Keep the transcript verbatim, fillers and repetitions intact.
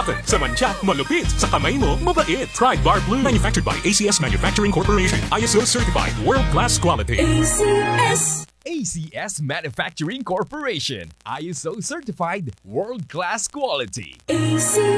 Cotton. Sa mantsa, malupit. Sa kamay mo, mabait. Pride Bar Blue. Manufactured by A C S Manufacturing Corporation. I S O certified. World-class quality. A C S. A C S Manufacturing Corporation. I S O certified. World-class quality. A C